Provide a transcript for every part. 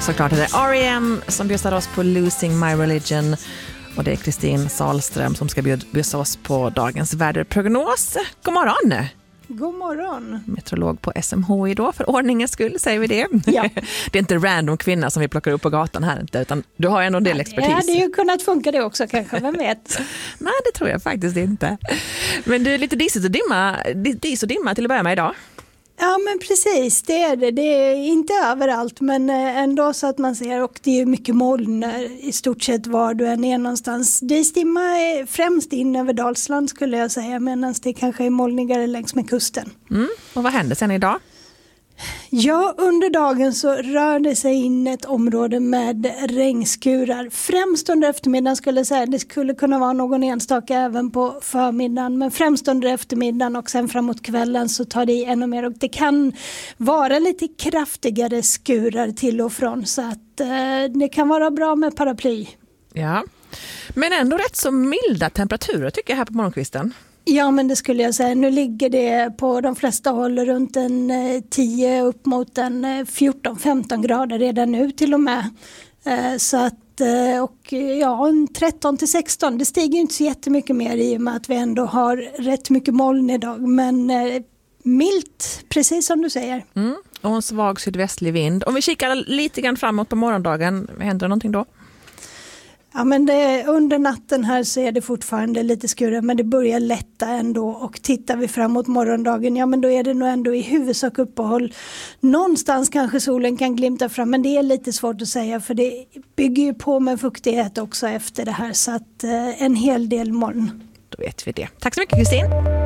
Såklart är det R.E.M. som bjussar oss på Losing My Religion. Och det är Kristin Sahlström som ska bjussa oss på dagens väderprognos. God morgon! God morgon. Meteorolog på SMHI då, för ordningens skull säger vi det. Ja. Det är inte random kvinna som vi plockar upp på gatan här inte, utan du har ändå en del expertis. Det hade ju kunnat funka det också kanske, vem vet? Nej, det tror jag faktiskt inte. Men du är lite dis och dimma till att börja med idag. Ja men precis, det är det. Det är inte överallt men ändå så att man ser, och det är mycket moln i stort sett var du än är någonstans. Disdimma är främst in över Dalsland skulle jag säga, medan det kanske är molnigare längs med kusten. Och vad händer sen idag? Ja, under dagen så rör det sig in ett område med regnskurar. Främst under eftermiddagen skulle jag säga. Det skulle kunna vara någon enstaka även på förmiddagen. Men främst under eftermiddagen och sen framåt kvällen så tar det i ännu mer. Och det kan vara lite kraftigare skurar till och från. Så att det kan vara bra med paraply. Ja, men ändå rätt så milda temperaturer tycker jag här på morgonkvisten. Ja men det skulle jag säga. Nu ligger det på de flesta håll runt en 10 upp mot en 14-15 grader redan nu till och med. Så att, och ja, en 13-16. Det stiger inte så jättemycket mer i och med att vi ändå har rätt mycket moln idag. Men milt, precis som du säger. Och en svag sydvästlig vind. Om vi kikar lite grann framåt på morgondagen, händer det någonting då? Ja men under natten här så är det fortfarande lite skurar men det börjar lätta ändå, och tittar vi framåt morgondagen, ja men då är det nog ändå i huvudsak uppehåll. Någonstans kanske solen kan glimta fram men det är lite svårt att säga för det bygger ju på med fuktighet också efter det här, så att en hel del moln. Då vet vi det. Tack så mycket Kristin.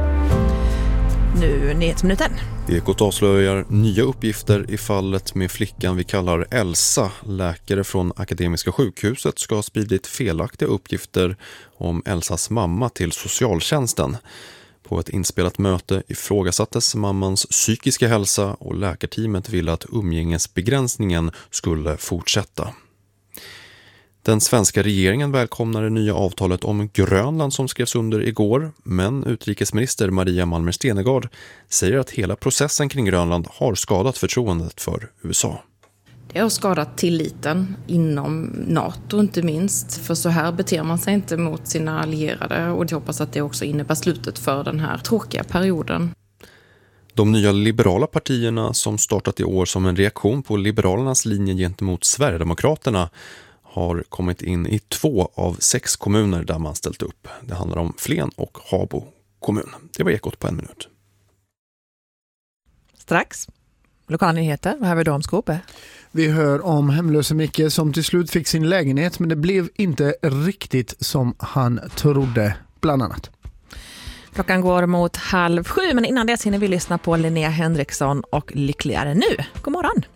Nu nyhetsminuten. Ekot avslöjar nya uppgifter i fallet med flickan vi kallar Elsa. Läkare från Akademiska sjukhuset ska ha spridit felaktiga uppgifter om Elsas mamma till socialtjänsten. På ett inspelat möte ifrågasattes mammans psykiska hälsa och läkarteamet ville att umgängesbegränsningen skulle fortsätta. Den svenska regeringen välkomnar det nya avtalet om Grönland som skrevs under igår, men utrikesminister Maria Malmer Stenergard säger att hela processen kring Grönland har skadat förtroendet för USA. Det har skadat tilliten inom NATO inte minst, för så här beter man sig inte mot sina allierade, och jag hoppas att det också innebär slutet för den här tråkiga perioden. De nya liberala partierna som startat i år som en reaktion på Liberalernas linje gentemot Sverigedemokraterna har kommit in i 2 av 6 kommuner där man ställt upp. Det handlar om Flen och Habo kommun. Det var Ekot på 1 minut. Strax. Lokala nyheter. Vad har vi då om Skåpe? Vi hör om hemlöse Micke som till slut fick sin lägenhet, men det blev inte riktigt som han trodde, bland annat. Klockan går mot 6:30, men innan det hinner vi lyssna på Linnea Henriksson och Lyckligare nu. God morgon!